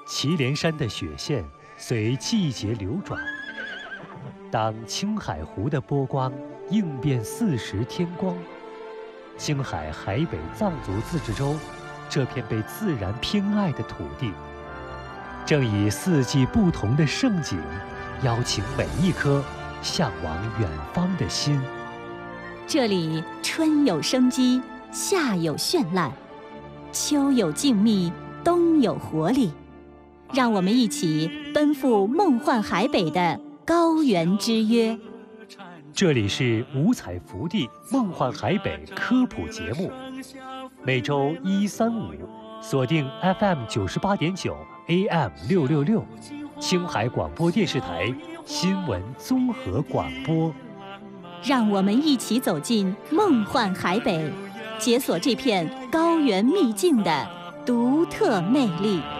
祁连山的雪线随季节流转。当青海湖的波光映遍40天光，青海海北藏族自治州这片被自然偏爱的土地，正以四季不同的盛景，邀请每一颗向往远方的心。 这里春有生机，夏有绚烂，秋有静谧，冬有活力。让我们一起奔赴梦幻海北的高原之约。 这里是五彩福地梦幻海北科普节目，每周1、3、5锁定 FM 98.9 AM 666，青海广播电视台新闻综合广播。 让我们一起走进梦幻海北，解锁这片高原秘境的独特魅力。